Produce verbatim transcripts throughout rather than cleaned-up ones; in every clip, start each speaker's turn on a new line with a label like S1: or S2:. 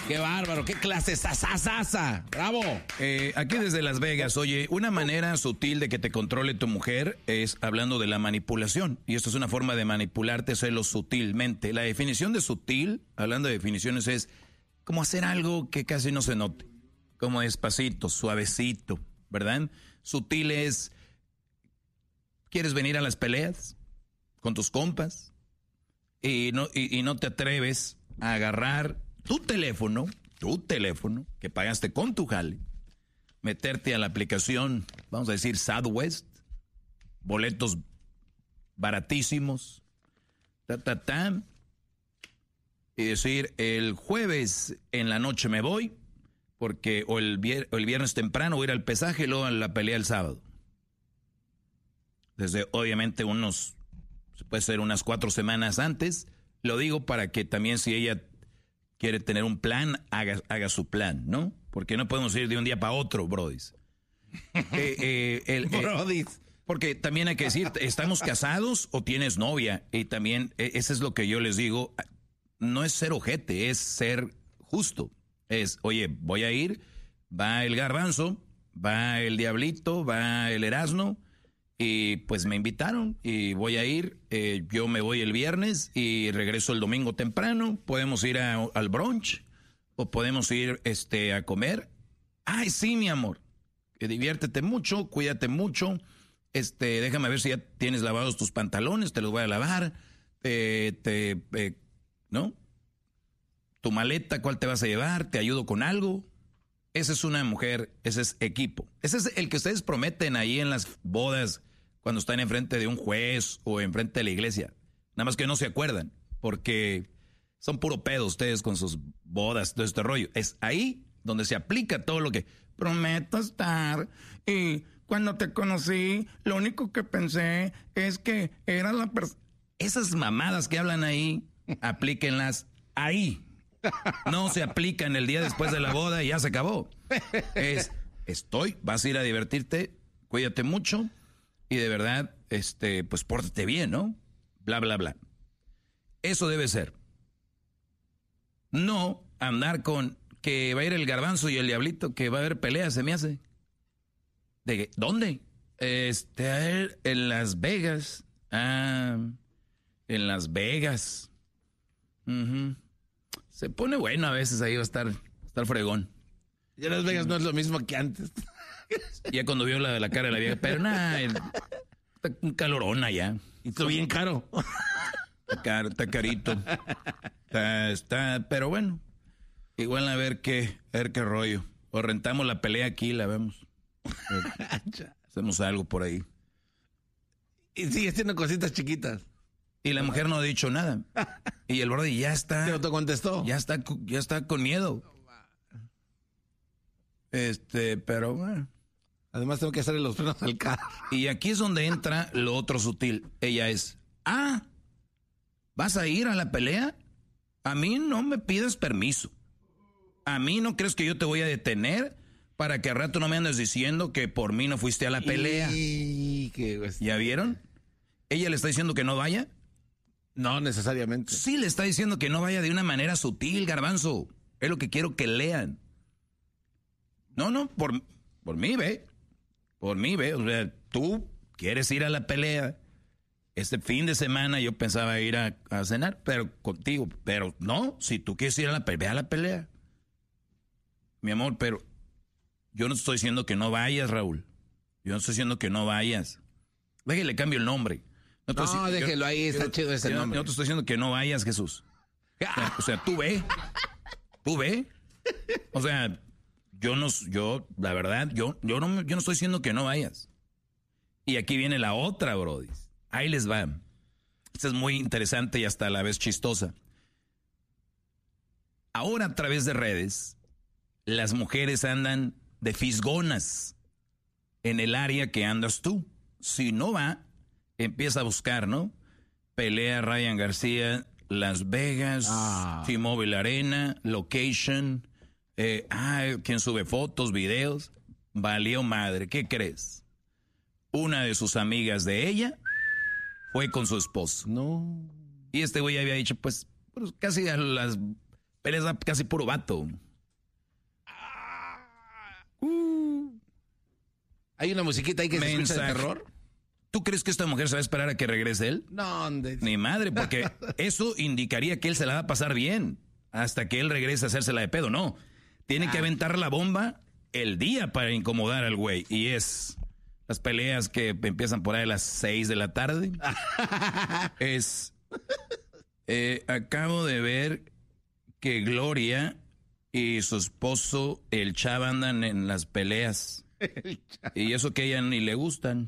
S1: Qué bárbaro, qué clase sasasasa. Bravo.
S2: Eh, aquí desde Las Vegas, oye, una manera sutil de que te controle tu mujer es hablando de la manipulación. Y esto es una forma de manipularte, hacerlo sutilmente. La definición de sutil, hablando de definiciones, es como hacer algo que casi no se note. Como despacito, suavecito, ¿verdad? Sutil es, ¿quieres venir a las peleas con tus compas? Y no, y, y no te atreves a agarrar tu teléfono, tu teléfono, que pagaste con tu jale, meterte a la aplicación, vamos a decir, Southwest, boletos baratísimos, ta, ta, ta, y decir, el jueves en la noche me voy, porque o el, vier, o el viernes temprano voy a ir al pesaje y luego a la pelea el sábado. Desde, obviamente, unos, puede ser unas cuatro semanas antes, lo digo para que también si ella quiere tener un plan, haga, haga su plan, ¿no? Porque no podemos ir de un día para otro, brodis. eh, eh, el, eh,
S1: Brodis.
S2: Porque también hay que decir, ¿estamos casados o tienes novia? Y también, eh, eso es lo que yo les digo, no es ser ojete, es ser justo. Es, oye, voy a ir, va el Garbanzo, va el Diablito, va el Erasno, y pues me invitaron y voy a ir, eh, yo me voy el viernes y regreso el domingo temprano, podemos ir a, al brunch o podemos ir este, a comer. Ay, sí, mi amor, que diviértete mucho, cuídate mucho, este, déjame ver si ya tienes lavados tus pantalones, te los voy a lavar, eh, te, eh, ¿no? Tu maleta, ¿cuál te vas a llevar? ¿Te ayudo con algo? Esa es una mujer, ese es equipo. Ese es el que ustedes prometen ahí en las bodas cuando están enfrente de un juez o enfrente de la iglesia. Nada más que no se acuerdan, porque son puro pedo ustedes con sus bodas, todo este rollo. Es ahí donde se aplica todo lo que prometo estar. Y cuando te conocí, lo único que pensé es que era la persona. Esas mamadas que hablan ahí, aplíquenlas ahí. No se aplican el día después de la boda y ya se acabó. Es, estoy, vas a ir a divertirte, cuídate mucho y de verdad, este, pues pórtate bien, ¿no? Bla, bla, bla. Eso debe ser. No andar con que va a ir el Garbanzo y el Diablito, que va a haber peleas, se me hace. ¿De dónde? Este, a él, en Las Vegas. Ah, en Las Vegas. Uh-huh. Se pone bueno a veces, ahí va a estar, estar fregón.
S1: Ya Las Vegas no es lo mismo que antes.
S2: Ya cuando vio la, la cara de la vieja, pero nada, está un calorón allá.
S1: Y todo bien caro.
S2: Está caro, está carito. Está, está, pero bueno, igual a ver qué, a ver qué rollo. O rentamos la pelea aquí, la vemos. Hacemos algo por ahí.
S1: Y sigue haciendo cositas chiquitas.
S2: Y la mujer no ha dicho nada. Y el brody ya está.
S1: ¿Te autocontestó?
S2: Ya está, ya está con miedo. Este, pero bueno.
S1: Además tengo que hacerle los frenos al carro.
S2: Y aquí es donde entra lo otro sutil. Ella es, ah, ¿vas a ir a la pelea? A mí no me pides permiso. A mí no crees que yo te voy a detener para que al rato no me andes diciendo que por mí no fuiste a la pelea.
S1: Y... qué...
S2: ¿Ya vieron? Ella le está diciendo que no vaya.
S1: No necesariamente.
S2: Sí, le está diciendo que no vaya de una manera sutil, Garbanzo. Es lo que quiero que lean. No, no, por, por mí, ve. Por mí, ve. O sea, tú quieres ir a la pelea. Este fin de semana yo pensaba ir a, a cenar, pero contigo. Pero no, si tú quieres ir a la pelea, ve a la pelea. Mi amor, pero yo no estoy diciendo que no vayas, Raúl. Yo no estoy diciendo que no vayas. Déjale, cambio el nombre. No,
S1: no diciendo, déjelo yo, ahí, está yo, chido ese
S2: yo,
S1: nombre.
S2: Yo te estoy diciendo que no vayas, Jesús. O sea, o sea, tú ve. Tú ve. O sea, yo no, yo, la verdad, yo, yo, no, yo no estoy diciendo que no vayas. Y aquí viene la otra, brody. Ahí les va. Esta es muy interesante y hasta a la vez chistosa. Ahora a través de redes, las mujeres andan de fisgonas en el área que andas tú. Si no va, empieza a buscar, ¿no? Pelea Ryan García, Las Vegas, ah. T-Mobile Arena, location, eh, ah, quien sube fotos, videos. Valió madre, ¿qué crees? Una de sus amigas de ella fue con su esposo.
S1: No.
S2: Y este güey había dicho, pues, pues casi a las Peleas da casi puro vato.
S1: Uh. Hay una musiquita ahí que se escucha de terror.
S2: ¿Tú crees que esta mujer se va a esperar a que regrese él?
S1: No, de...
S2: Ni madre, porque eso indicaría que él se la va a pasar bien hasta que él regrese a hacérsela de pedo. No, tiene ah. que aventar la bomba el día para incomodar al güey. Y es las peleas que empiezan por ahí a las seis de la tarde. es... Eh, acabo de ver que Gloria y su esposo, el Chava, andan en las peleas. Y eso que a ella ni le gustan.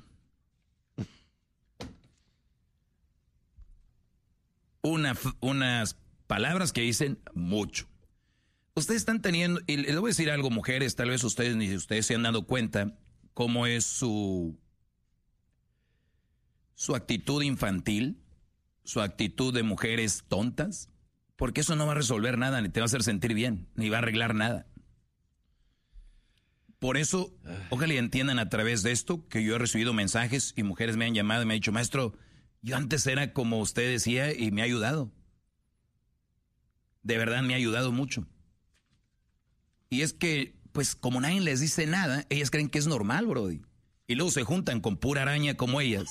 S2: Una, unas palabras que dicen mucho. Ustedes están teniendo, y les voy a decir algo, mujeres, tal vez ustedes ni ustedes se han dado cuenta cómo es su, su actitud infantil, su actitud de mujeres tontas, porque eso no va a resolver nada, ni te va a hacer sentir bien, ni va a arreglar nada. Por eso, ojalá entiendan a través de esto que yo he recibido mensajes y mujeres me han llamado y me han dicho, maestro, yo antes era como usted decía y me ha ayudado. De verdad me ha ayudado mucho. Y es que, pues como nadie les dice nada, ellas creen que es normal, brody. Y luego se juntan con pura araña como ellas.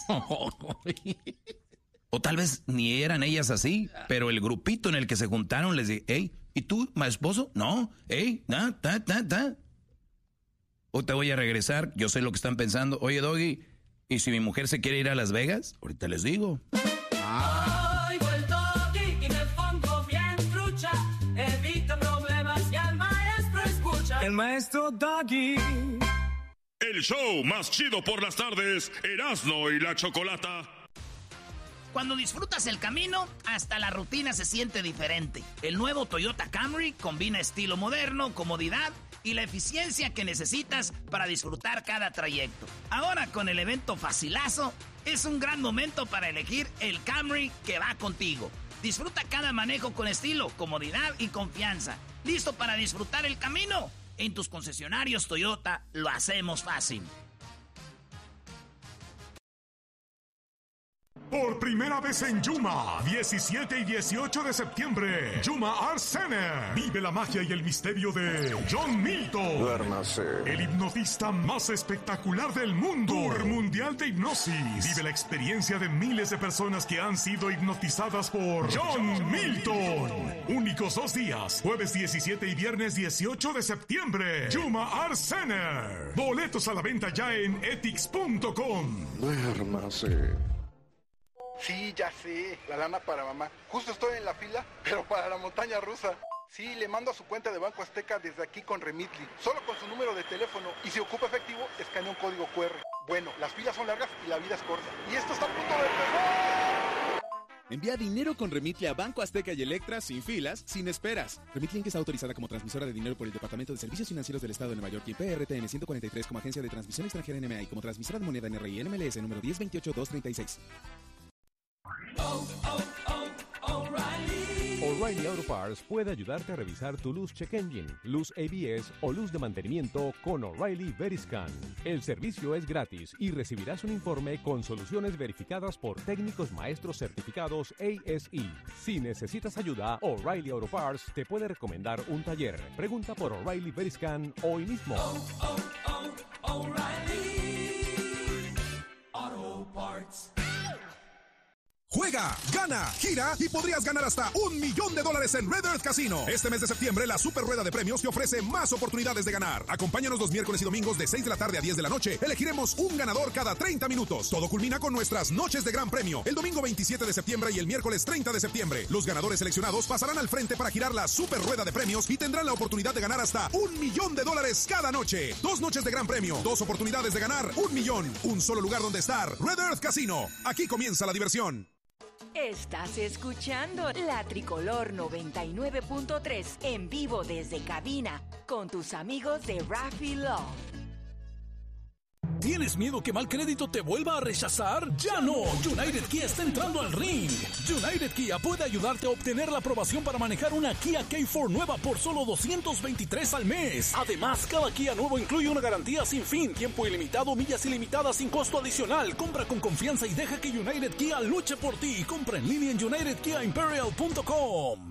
S2: O tal vez ni eran ellas así, pero el grupito en el que se juntaron les dije, hey, ¿y tú, mi esposo? No, hey, ta, ta, ta, ta. Hoy te voy a regresar, yo sé lo que están pensando. Oye, Doggy, ¿y si mi mujer se quiere ir a Las Vegas? Ahorita les digo.
S3: Ah. Oigo el Doggy y me pongo bien trucha. Evito problemas y al maestro escucha. El maestro Doggy.
S4: El show más chido por las tardes, Erasmo y la Chocolata.
S5: Cuando disfrutas el camino, hasta la rutina se siente diferente. El nuevo Toyota Camry combina estilo moderno, comodidad y la eficiencia que necesitas para disfrutar cada trayecto. Ahora con el evento Facilazo, es un gran momento para elegir el Camry que va contigo. Disfruta cada manejo con estilo, comodidad y confianza. ¿Listo para disfrutar el camino? En tus concesionarios Toyota lo hacemos fácil.
S6: Por primera vez en Yuma, diecisiete y dieciocho de septiembre, Yuma Art Center. Vive la magia y el misterio de John Milton.
S7: Duérmase.
S6: El hipnotista más espectacular del mundo. Tour Mundial de Hipnosis. Vive la experiencia de miles de personas que han sido hipnotizadas por John Milton. Únicos dos días, jueves diecisiete y viernes dieciocho de septiembre. Yuma Art Center. Boletos a la venta ya en etix punto com.
S7: Duérmase.
S8: Sí, ya sé, la lana para mamá. Justo estoy en la fila, pero para la montaña rusa. Sí, le mando a su cuenta de Banco Azteca desde aquí con Remitly. Solo con su número de teléfono. Y si ocupa efectivo, escanea un código cu erre. Bueno, las filas son largas y la vida es corta. Y esto está a punto de empezar.
S9: Envía dinero con Remitly a Banco Azteca y Electra sin filas, sin esperas. Remitly está autorizada como transmisora de dinero por el Departamento de Servicios Financieros del Estado de Nueva York y P R T N ciento cuarenta y tres como agencia de transmisión extranjera N M A y como transmisora de moneda N R I N M L S número diez veintiocho dos treinta y seis.
S3: Oh, oh, oh, O'Reilly.
S10: O'Reilly Auto Parts puede ayudarte a revisar tu luz check engine, luz A B S o luz de mantenimiento con O'Reilly Veriscan. El servicio es gratis y recibirás un informe con soluciones verificadas por técnicos maestros certificados A S E. Si necesitas ayuda, O'Reilly Auto Parts te puede recomendar un taller. Pregunta por O'Reilly Veriscan hoy mismo.
S3: Oh, oh, oh, O'Reilly Auto Parts.
S11: Juega, gana, gira y podrías ganar hasta un millón de dólares en Red Earth Casino. Este mes de septiembre, la super rueda de premios te ofrece más oportunidades de ganar. Acompáñanos los miércoles y domingos de seis de la tarde a diez de la noche. Elegiremos un ganador cada treinta minutos. Todo culmina con nuestras noches de gran premio. El domingo veintisiete de septiembre y el miércoles treinta de septiembre. Los ganadores seleccionados pasarán al frente para girar la super rueda de premios y tendrán la oportunidad de ganar hasta un millón de dólares cada noche. Dos noches de gran premio, dos oportunidades de ganar un millón. Un solo lugar donde estar. Red Earth Casino. Aquí comienza la diversión.
S12: Estás escuchando La Tricolor noventa y nueve punto tres en vivo desde cabina con tus amigos de Raffy Love.
S7: ¿Tienes miedo que mal crédito te vuelva a rechazar? ¡Ya no! United Kia está entrando al ring. United Kia puede ayudarte a obtener la aprobación para manejar una Kia K cuatro nueva por solo doscientos veintitrés al mes. Además, cada Kia nuevo incluye una garantía sin fin, tiempo ilimitado, millas ilimitadas sin costo adicional. Compra con confianza y deja que United Kia luche por ti. Compra en línea en united kia imperial punto com.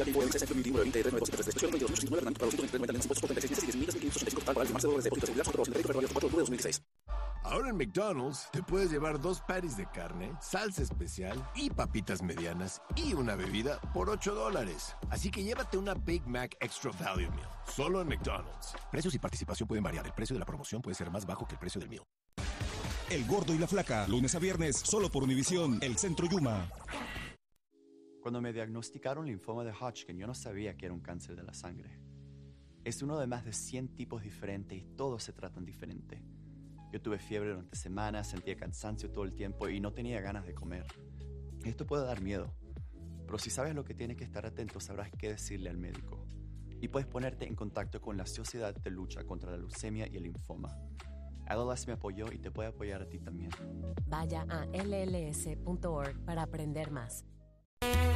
S13: Ahora en McDonald's te puedes llevar dos patties de carne, salsa especial y papitas medianas y una bebida por ocho dólares. Así que llévate una Big Mac Extra Value Meal, solo en McDonald's. Precios y participación pueden variar. El precio de la promoción puede ser más bajo que el precio del meal.
S11: El Gordo y la Flaca, lunes a viernes, solo por Univisión, el Centro Yuma.
S14: Cuando me diagnosticaron linfoma de Hodgkin, yo no sabía que era un cáncer de la sangre. Es uno de más de cien tipos diferentes y todos se tratan diferente. Yo tuve fiebre durante semanas, sentía cansancio todo el tiempo y no tenía ganas de comer. Esto puede dar miedo, pero si sabes lo que tienes que estar atento, sabrás qué decirle al médico. Y puedes ponerte en contacto con la Sociedad de Lucha contra la Leucemia y el Linfoma. L L S me apoyó y te puede apoyar a ti también.
S15: Vaya a L L S punto org para aprender más.